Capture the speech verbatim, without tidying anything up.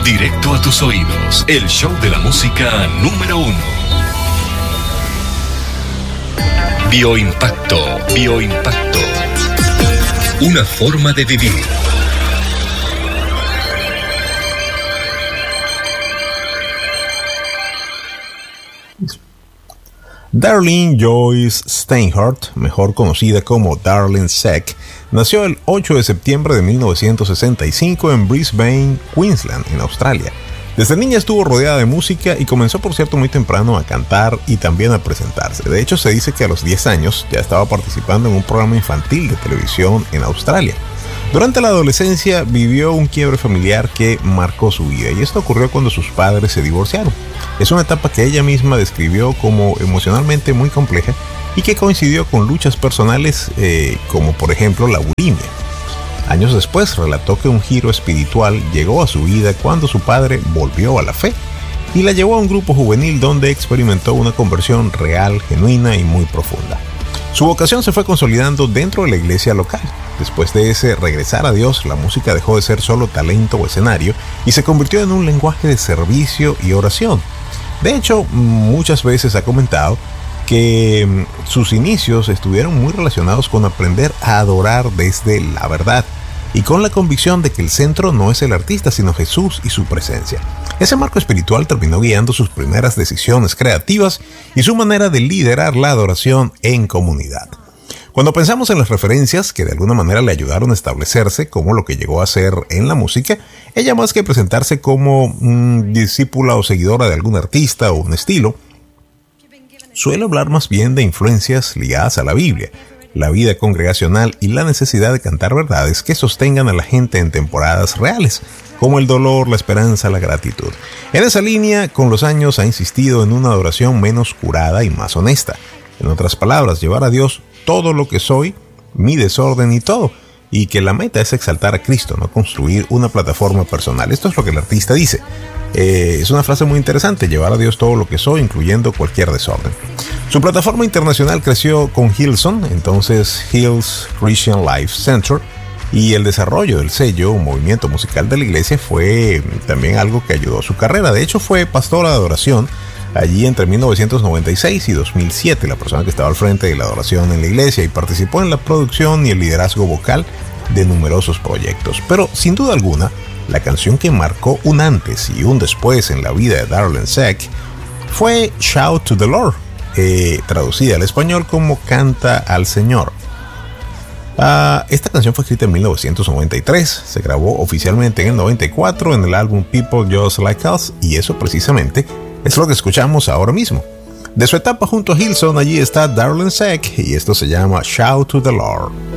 Directo a tus oídos, el show de la música número uno. Bioimpacto, Bioimpacto. Una forma de vivir. Darlene Joyce Steinhardt, mejor conocida como Darlene Zschech, nació el ocho de septiembre de mil novecientos sesenta y cinco en Brisbane, Queensland, en Australia. Desde niña estuvo rodeada de música y comenzó, por cierto, muy temprano a cantar y también a presentarse. De hecho, se dice que a los diez años ya estaba participando en un programa infantil de televisión en Australia. Durante la adolescencia vivió un quiebre familiar que marcó su vida, y esto ocurrió cuando sus padres se divorciaron. Es una etapa que ella misma describió como emocionalmente muy compleja y que coincidió con luchas personales eh, como por ejemplo la bulimia. Años después relató que un giro espiritual llegó a su vida cuando su padre volvió a la fe y la llevó a un grupo juvenil donde experimentó una conversión real, genuina y muy profunda. Su vocación se fue consolidando dentro de la iglesia local. Después de ese regresar a Dios, la música dejó de ser solo talento o escenario y se convirtió en un lenguaje de servicio y oración. De hecho, muchas veces ha comentado que sus inicios estuvieron muy relacionados con aprender a adorar desde la verdad y con la convicción de que el centro no es el artista, sino Jesús y su presencia. Ese marco espiritual terminó guiando sus primeras decisiones creativas y su manera de liderar la adoración en comunidad. Cuando pensamos en las referencias que de alguna manera le ayudaron a establecerse como lo que llegó a ser en la música, ella, más que presentarse como un discípula o seguidora de algún artista o un estilo, suele hablar más bien de influencias ligadas a la Biblia, la vida congregacional y la necesidad de cantar verdades que sostengan a la gente en temporadas reales, como el dolor, la esperanza, la gratitud. En esa línea, con los años ha insistido en una adoración menos curada y más honesta. En otras palabras, llevar a Dios todo lo que soy, mi desorden y todo, y que la meta es exaltar a Cristo, no construir una plataforma personal. Esto es lo que el artista dice. Eh, es una frase muy interesante: llevar a Dios todo lo que soy, incluyendo cualquier desorden. Su plataforma internacional creció con Hillsong, entonces Hills Christian Life Center, y el desarrollo del sello, un movimiento musical de la iglesia, fue también algo que ayudó a su carrera. De hecho, fue pastora de adoración allí entre mil novecientos noventa y seis y dos mil siete, la persona que estaba al frente de la adoración en la iglesia, y participó en la producción y el liderazgo vocal de numerosos proyectos. Pero sin duda alguna, la canción que marcó un antes y un después en la vida de Darlene Zschech fue Shout to the Lord, eh, traducida al español como Canta al Señor. Uh, esta canción fue escrita en mil novecientos noventa y tres, se grabó oficialmente en el noventa y cuatro en el álbum People Just Like Us, y eso precisamente es lo que escuchamos ahora mismo. De su etapa junto a Hillsong, allí está Darlene Zschech, y esto se llama Shout to the Lord.